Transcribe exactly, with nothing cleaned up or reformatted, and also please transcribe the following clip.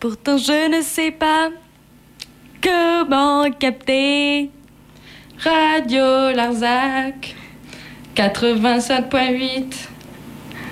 Pourtant je ne sais pas comment capter Radio Larzac quatre-vingt-cinq point huit.